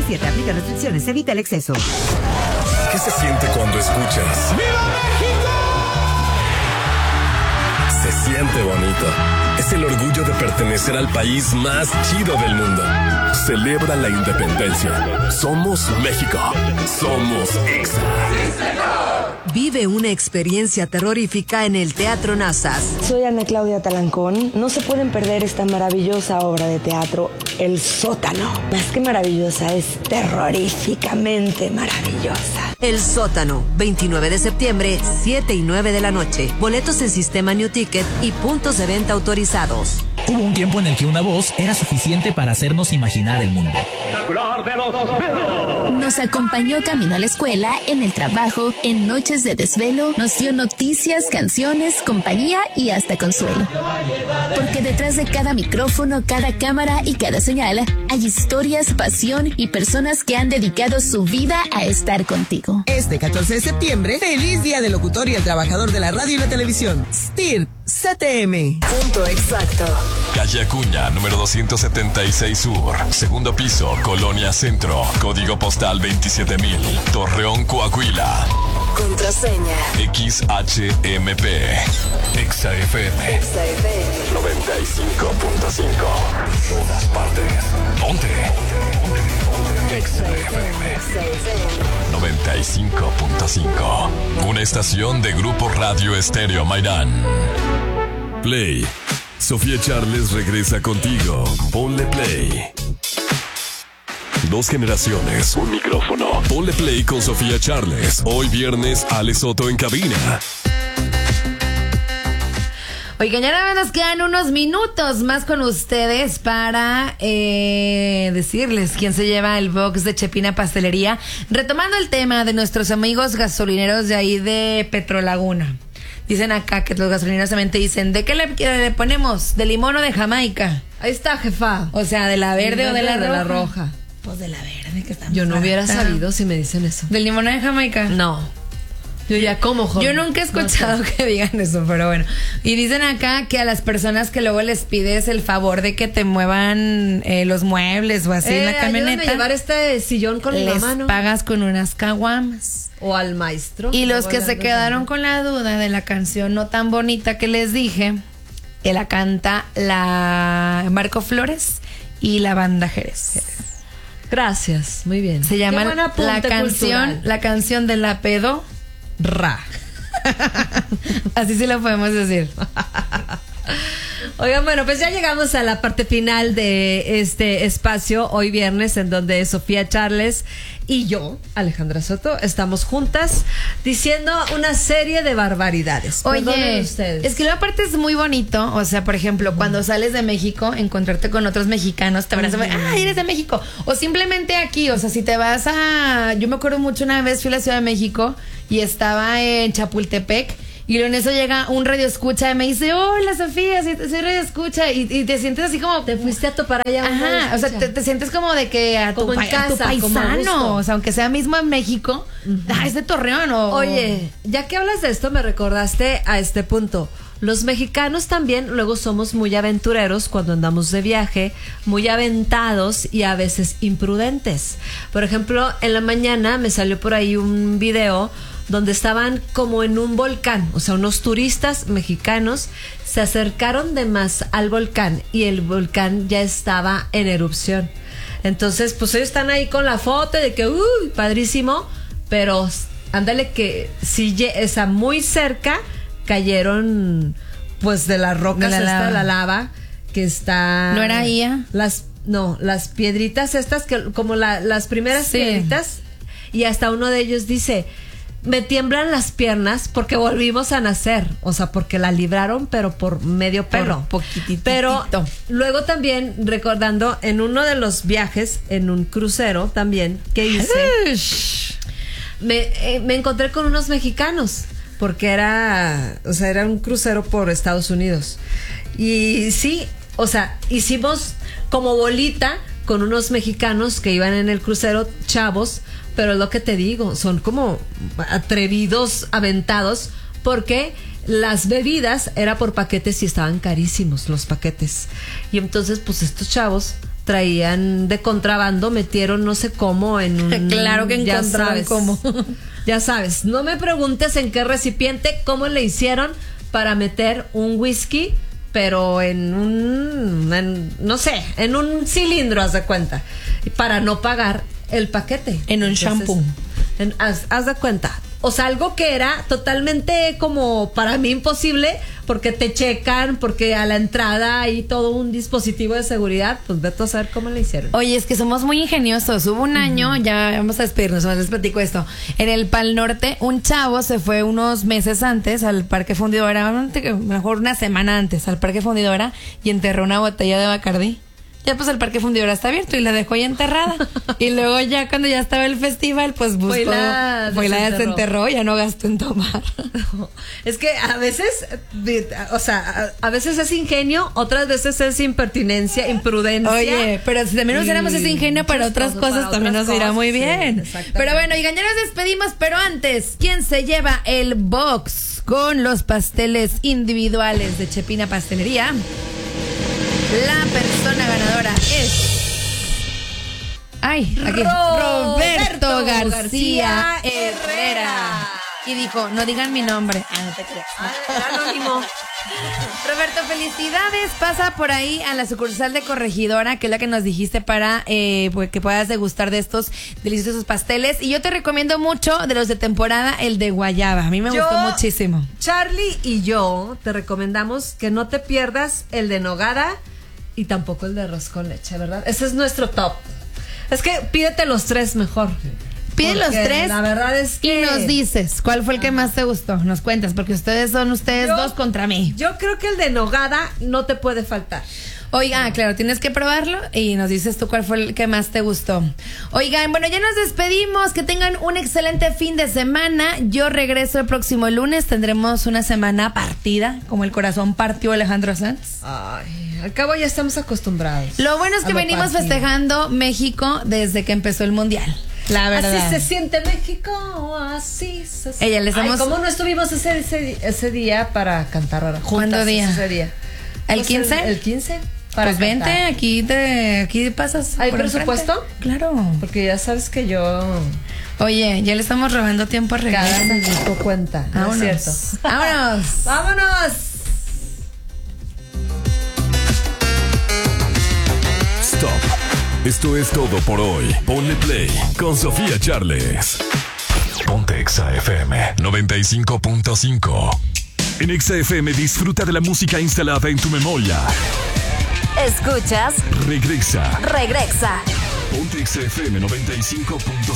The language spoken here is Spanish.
2017. Aplica restricciones. Evita el exceso. ¿Qué se siente cuando escuchas? ¡Viva México! Se siente bonito. Es el orgullo de pertenecer al país más chido del mundo. Celebra la independencia. Somos México. Somos Exa. Vive una experiencia terrorífica en el Teatro Nazas. Soy Ana Claudia Talancón. No se pueden perder esta maravillosa obra de teatro, El Sótano. Más que maravillosa, es terroríficamente maravillosa. El Sótano, 29 de septiembre, 7 y 9 de la noche. Boletos en Sistema New Ticket y puntos de venta autorizados. Hubo un tiempo en el que una voz era suficiente para hacernos imaginar el mundo. Nos acompañó camino a la escuela, en el trabajo, en noches de desvelo, nos dio noticias, canciones, compañía y hasta consuelo. Porque detrás de cada micrófono, cada cámara y cada señal, hay historias, pasión y personas que han dedicado su vida a estar contigo. Este 14 de septiembre, feliz Día del Locutor y el Trabajador de la Radio y la Televisión. STIR CTM. Punto exacto. Calle Acuña, número 276 Sur. Segundo piso, Colonia Centro. Código postal 27000. Torreón, Coahuila. Contraseña. XHMP. Exa FM. Exa FM. 95.5. Todas partes. Ponte. Exa FM. 95.5. Una estación de Grupo Radio Estéreo Mairán. Play. Sofía Charles regresa contigo. Ponle play. 2 generaciones, un micrófono. Ponle play con Sofía Charles. Hoy viernes, Ale Soto en cabina. Oigan, ya nada más nos quedan unos minutos más con ustedes para decirles quién se lleva el box de Chepina Pastelería. Retomando el tema de nuestros amigos gasolineros de ahí de Petrolaguna. Dicen acá que los gasolineros también te dicen, ¿de qué le ponemos? ¿De limón o de Jamaica? Ahí está, jefa. O sea, ¿de la verde o de la roja? roja? Pues de la verde, que está Yo no hubiera barata. sabido si me dicen eso. ¿Del limón o de Jamaica? No. Yo ya como, joven. Yo nunca he escuchado que digan eso, pero bueno. Y dicen acá que a las personas que luego les pides el favor de que te muevan los muebles o así en la camioneta, ayúdame a llevar este sillón con la les mano. pagas con unas caguamas. O al maestro. Y los que se Hablando quedaron con la duda de la canción no tan bonita que les dije, que la canta la Marco Flores y la banda Jerez. Gracias, muy bien. Se llama Qué buen apunte cultural. la canción de la pedo Ra. Así sí lo podemos decir. Oigan, bueno, pues ya llegamos a la parte final de este espacio hoy viernes, en donde Sofía Charles y yo, Alejandra Soto, estamos juntas diciendo una serie de barbaridades. Oye, Perdonen ustedes. es que luego aparte es muy bonito, o sea, por ejemplo, cuando sales de México, encontrarte con otros mexicanos, te abrazan, eres de México, o simplemente aquí, o sea, si te vas yo me acuerdo mucho una vez fui a la Ciudad de México y estaba en Chapultepec. Y luego en eso llega un radio escucha y me dice, hola Sofía, soy radio escucha. Y te sientes así como... Te fuiste a topar allá. Ajá, o sea, te sientes como de que a tu paisano, o sea, aunque sea mismo en México, es de Torreón. Oye, ya que hablas de esto, me recordaste a este punto. Los mexicanos también luego somos muy aventureros cuando andamos de viaje, muy aventados y a veces imprudentes. Por ejemplo, en la mañana me salió por ahí un video donde estaban como en un volcán, o sea, unos turistas mexicanos se acercaron de más al volcán y el volcán ya estaba en erupción. Entonces, pues ellos están ahí con la foto de que, padrísimo, pero ándale que sí, esa muy cerca cayeron, pues de las rocas, la lava que está... ¿No era IA? Las piedritas estas, que como las primeras piedritas, y hasta uno de ellos dice... Me tiemblan las piernas porque volvimos a nacer. O sea, porque la libraron, pero por medio pelo. Poquitito. Pero luego también, recordando, en uno de los viajes, en un crucero también, que hice, me encontré con unos mexicanos. Porque era un crucero por Estados Unidos. Y sí, o sea, hicimos como bolita con unos mexicanos que iban en el crucero, chavos. Pero es lo que te digo, son como atrevidos, aventados, porque las bebidas era por paquetes y estaban carísimos los paquetes. Y entonces, pues estos chavos, traían de contrabando, metieron no sé cómo en un... Claro que encontraron cómo. Ya sabes, no me preguntes en qué recipiente, cómo le hicieron para meter un whisky, pero en un cilindro, haz de cuenta, para no pagar el paquete. En un shampoo. Haz de cuenta. O sea, algo que era totalmente como para mí imposible, porque te checan, porque a la entrada hay todo un dispositivo de seguridad. Pues vete a saber cómo le hicieron. Oye, es que somos muy ingeniosos. Hubo un año, ya vamos a despedirnos, les platico esto. En el Pal Norte, un chavo se fue unos meses antes al Parque Fundidora, mejor una semana antes, al Parque Fundidora, y enterró una botella de Bacardí. Ya pues el Parque Fundidora está abierto y la dejó ahí enterrada. Y luego ya cuando ya estaba el festival, pues buscó, la desenterró, ya no gastó en tomar. Es que a veces, o sea, a veces es ingenio, otras veces es impertinencia, imprudencia. Oye, pero si también usáramos ese ingenio para otras cosas, también nos irá muy bien. Sí, pero bueno, y ya nos despedimos, pero antes, ¿quién se lleva el box con los pasteles individuales de Chepina Pastelería? La persona ganadora es... Ay, aquí. Roberto García Herrera. Y dijo, no digan mi nombre. Ah, no te creas. Anónimo. Roberto, felicidades. Pasa por ahí a la sucursal de Corregidora, que es la que nos dijiste para pues, que puedas degustar de estos deliciosos pasteles. Y yo te recomiendo mucho de los de temporada, el de guayaba. A mí me gustó muchísimo. Charlie y yo te recomendamos que no te pierdas el de nogada y tampoco el de arroz con leche, ¿verdad? Ese es nuestro top. Es que pídete los tres mejor. Pide los tres. La verdad es que... Y nos dices cuál fue el que más te gustó. Nos cuentas, porque ustedes dos contra mí. Yo creo que el de nogada no te puede faltar. Oiga, claro, tienes que probarlo y nos dices tú cuál fue el que más te gustó. Oigan, bueno, ya nos despedimos. Que tengan un excelente fin de semana. Yo regreso el próximo lunes. Tendremos una semana partida, como el corazón partió Alejandro Sanz. Ay, al cabo ya estamos acostumbrados. Lo bueno es que venimos festejando México desde que empezó el Mundial. La verdad. Así se siente México, así se siente. Ella les damos... ¿Cómo no estuvimos ese día para cantar ahora? ¿Cuándo día? Ese día. ¿El 15? El 15. Pues vente, aquí pasas. ¿Hay presupuesto? Claro. Porque ya sabes que yo... Oye, ya le estamos robando tiempo a Rebeca. Cada minuto cuenta. Vámonos. ¿No es cierto? ¡Vámonos! ¡Vámonos! Stop. Esto es todo por hoy. Ponle play con Sofía Charles. Ponte Exa FM 95.5. En Exa FM disfruta de la música instalada en tu memoria. Escuchas Regresa. Regresa. Ponte Exa FM 95.5.